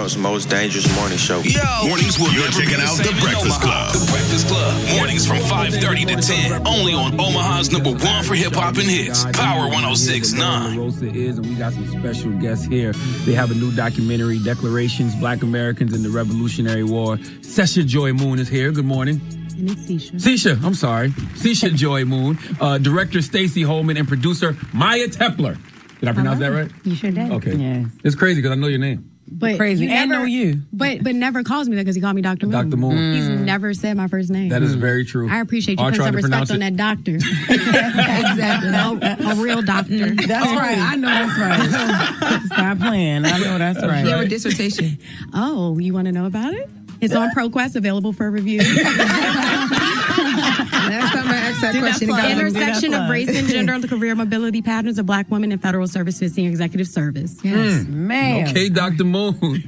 world's most dangerous morning show. Yo, mornings will you're checking out The Breakfast Club. The Breakfast Club. Mornings from 5:30 to 10. Only on Omaha's #1 for hip hop and hits. Power 106.9. Rosa is, and we got some special guests here. They have a new documentary, Declarations: Black Americans in the Revolutionary War. Sesha Joy Moon is here. Good morning. And it's Sesha. Sesha, I'm sorry. Sesha Joy Moon. Director Stacey Holman and producer Maya Tepler. Did I pronounce that right? You sure did. Okay. Yes. It's crazy because I know your name. But Crazy. you And never know you. But never calls me that because he called me Dr. Moon. Dr. Moon. He's never said my first name. That is very true. I appreciate you I putting tried some to pronounce respect on it. that doctor. Exactly. A real doctor. That's right. I know that's right. Stop playing. I know that's right. You have a dissertation. Oh, you want to know about it? It's on ProQuest, available for review. Next time I ask that question, Intersection of race and gender and the career mobility patterns of Black women in federal service to senior executive service. Yes, man. Okay, Dr. Moon.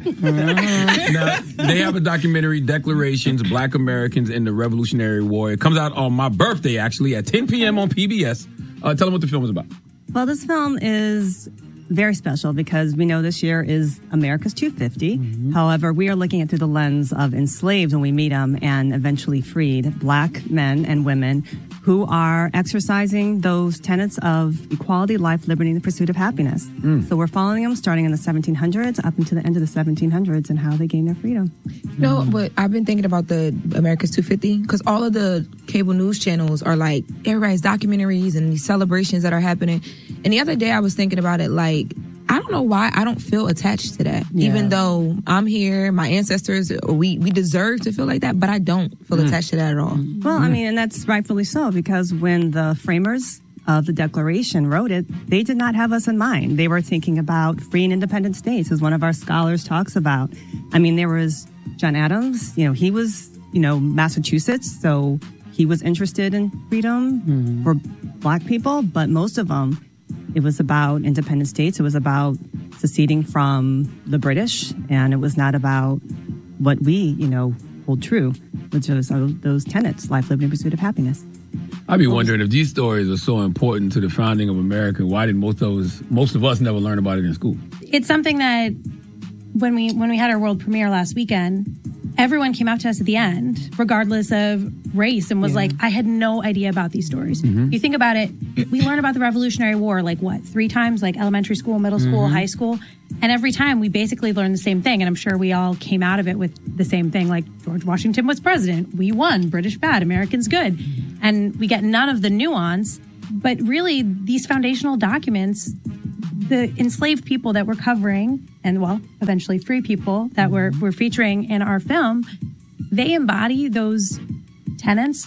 Now, they have a documentary, Declarations: Black Americans in the Revolutionary War. It comes out on my birthday, actually, at 10 p.m. on PBS. Tell them what the film is about. Well, this film is very special because we know this year is America's 250. Mm-hmm. However, we are looking at through the lens of enslaved when we meet them and eventually freed Black men and women who are exercising those tenets of equality, life, liberty, and the pursuit of happiness. So we're following them starting in the 1700s up until the end of the 1700s and how they gained their freedom. You know, but I've been thinking about the America's 250 because all of the cable news channels are like, everybody's documentaries and these celebrations that are happening. And the other day I was thinking about it like, I don't know why I don't feel attached to that. Yeah. Even though I'm here, my ancestors, we deserve to feel like that, but I don't feel attached to that at all. Well, I mean, and that's rightfully so, because when the framers of the Declaration wrote it, they did not have us in mind. They were thinking about free and independent states, as one of our scholars talks about. I mean, there was John Adams, he was, Massachusetts, so he was interested in freedom for Black people, but most of them, it was about independent states. It was about seceding from the British, and it was not about what we, hold true, which is those tenets, life, liberty, and pursuit of happiness. I'd be wondering if these stories are so important to the founding of America, why did most of us never learn about it in school? It's something that when we had our world premiere last weekend, everyone came up to us at the end, regardless of race, and was like, I had no idea about these stories. You think about it, we learn about the Revolutionary War, 3 times, elementary school, middle school, high school. And every time we basically learn the same thing. And I'm sure we all came out of it with the same thing, like George Washington was president. We won. British bad. Americans good. And we get none of the nuance. But really, these foundational documents, the enslaved people that we're covering, and eventually free people that we're featuring in our film, they embody those tenets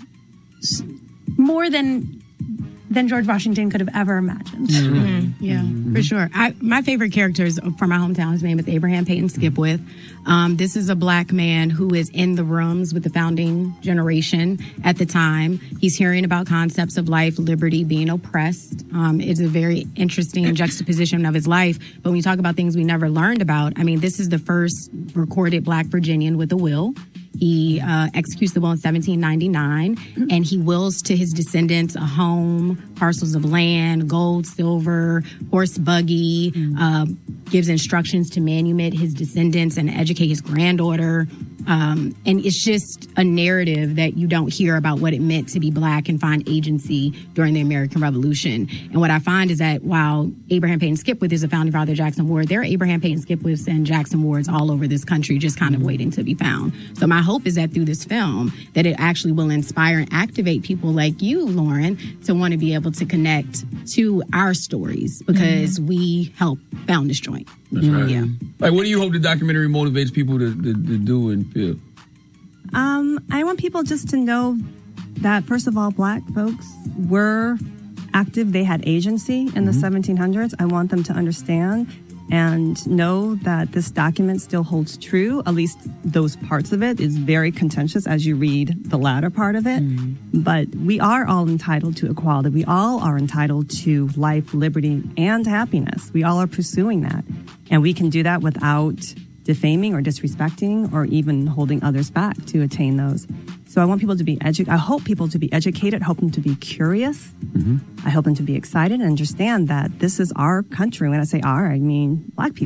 more than George Washington could have ever imagined. Yeah, for sure. My favorite character is from my hometown. His name is Abraham Payton Skipwith. This is a Black man who is in the rooms with the founding generation at the time. He's hearing about concepts of life, liberty, being oppressed. It's a very interesting juxtaposition of his life. But when you talk about things we never learned about, I mean, this is the first recorded Black Virginian with a will. He executes the will in 1799, and he wills to his descendants a home, parcels of land, gold, silver, horse buggy, gives instructions to manumit his descendants and educate his granddaughter. And it's just a narrative that you don't hear about what it meant to be Black and find agency during the American Revolution. And what I find is that while Abraham Payton Skipwith is a founding father of Jackson Ward, there are Abraham Payton Skipwiths and Jackson Wards all over this country just kind of waiting to be found. So my hope is that through this film, that it actually will inspire and activate people like you, Lauren, to want to be able to connect to our stories because we help found this joint. That's right. Yeah. What do you hope the documentary motivates people to do and feel? I want people just to know that, first of all, Black folks were active. They had agency in the 1700s. I want them to understand and know that this document still holds true. At least those parts of it is very contentious as you read the latter part of it. But we are all entitled to equality. We all are entitled to life, liberty, and happiness. We all are pursuing that. And we can do that without defaming or disrespecting or even holding others back to attain those. So I want people to be I hope people to be educated, hope them to be curious. I hope them to be excited and understand that this is our country. When I say our, I mean Black people.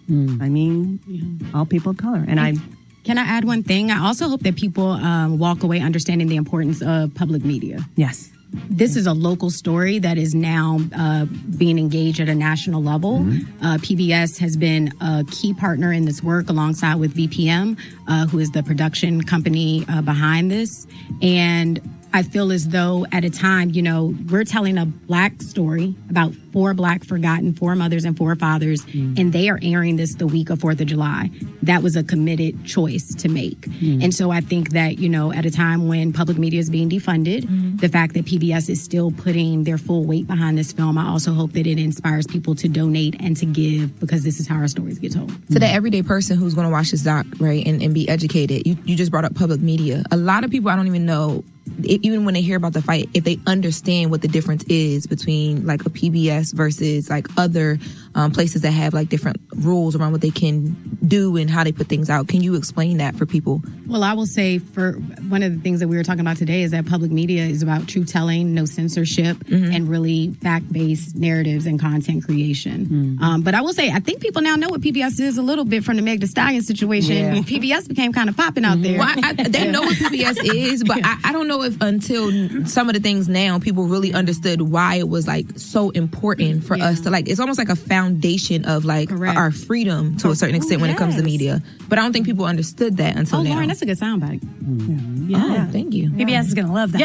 I mean, all people of color. And Can I add one thing? I also hope that people walk away understanding the importance of public media. yes. This is a local story that is now being engaged at a national level. PBS has been a key partner in this work alongside with VPM, who is the production company behind this. And I feel as though at a time, you know, we're telling a Black story about 4 Black forgotten, 4 mothers and 4 fathers, and they are airing this the week of 4th of July. That was a committed choice to make. And so I think that, you know, at a time when public media is being defunded, the fact that PBS is still putting their full weight behind this film, I also hope that it inspires people to donate and to give, because this is how our stories get told. To the everyday person who's going to watch this doc, right, and be educated, you just brought up public media. A lot of people, I don't even know, even when they hear about the fight, if they understand what the difference is between like a PBS versus like other places that have like different rules around what they can do and how they put things out. Can you explain that for people? Well, I will say for one of the things that we were talking about today is that public media is about truth telling, no censorship, and really fact-based narratives and content creation. But I will say, I think people now know what PBS is a little bit from the Meg Thee Stallion situation. When PBS became kind of popping out there. Well, they know what PBS is, but I don't know if until some of the things now people really understood why it was like so important for us to like, it's almost like a foundation of like our freedom to a certain extent when it comes to media. But I don't think people understood that until now. Lauren, that's a good soundbite. Oh, thank you. PBS is going to love that.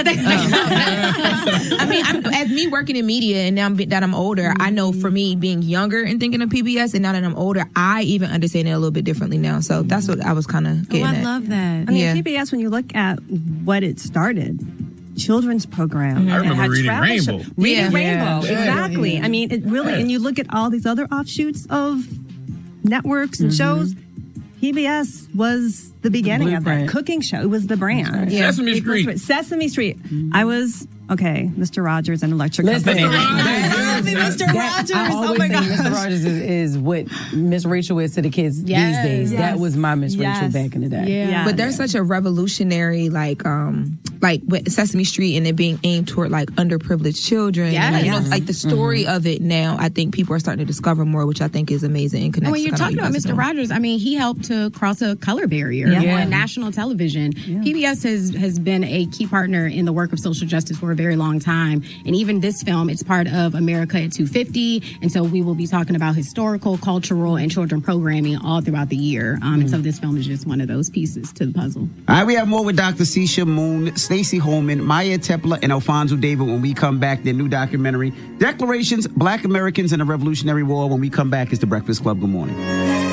I mean, as me working in media and now that I'm older, I know for me being younger and thinking of PBS, and now that I'm older, I even understand it a little bit differently now. So that's what I was kind of getting at. I love that. I mean, PBS, when you look at what it started, children's program. I remember Reading Rainbow. Reading Rainbow, exactly. I mean, it really, and you look at all these other offshoots of networks and shows, PBS was the beginning of that cooking show. It was the brand. Sesame Street. Sesame Street. I was, Mr. Rogers and Electric Company. Mr. Rogers. I always my gosh. Mr. Rogers is what Miss Rachel is to the kids these days. That was my Miss Rachel back in the day. But there's such a revolutionary like with Sesame Street and it being aimed toward like underprivileged children. And, like, you know, like the story of it now, I think people are starting to discover more, which I think is amazing and connects. When you're talking about Mr. Rogers, I mean, he helped to cross a color barrier on national television. PBS has been a key partner in the work of social justice for a very long time. And even this film, it's part of America at 250. And so we will be talking about historical, cultural, and children programming all throughout the year. And so this film is just one of those pieces to the puzzle. All right, we have more with Dr. Sisha Moon, Stacey Holman, Maya Tepler, and Alfonso David when we come back. Their new documentary, Declarations, Black Americans in the Revolutionary War. When we come back, it's The Breakfast Club. Good morning.